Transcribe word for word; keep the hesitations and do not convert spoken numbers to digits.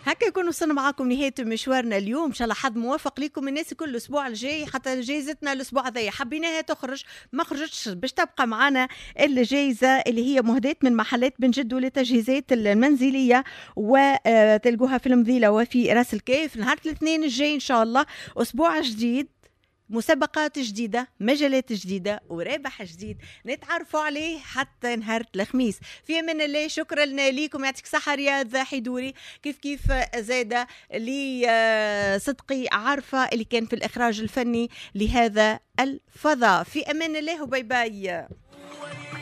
هكا يكون وصلنا معاكم نهاية مشوارنا اليوم. ان شاء الله حد موافق لكم الناس كل الاسبوع الجاي، حتى جائزتنا الاسبوع هذايا حبيناها تخرج ما خرجتش باش تبقى معنا الجائزة اللي هي مهداة من محلات بن جدو للتجهيزات المنزلية، وتلقوها في المذيلة وفي راس الكيف. نهار الاثنين الجاي ان شاء الله اسبوع جديد، مسابقات جديدة، مجالات جديدة، ورابح جديد نتعرفوا عليه حتى نهار الخميس. في أمان الله، شكرا لنا ليكم، يعطيك صحة رياض حيدوري، كيف كيف زادة لصدقي عارفة اللي كان في الإخراج الفني لهذا الفضاء. في أمان الله وباي باي.